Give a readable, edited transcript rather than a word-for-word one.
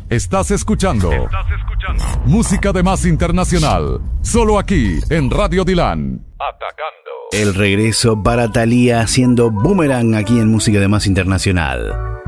Estás escuchando Música de Más Internacional, solo aquí en Radio Dilan. El regreso para Thalía haciendo Boomerang aquí en Música de Más Internacional.